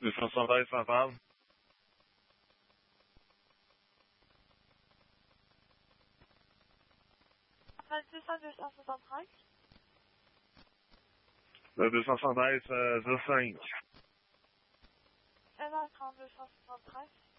273 sans table. 273. Le 273, 15. 1h30, 273.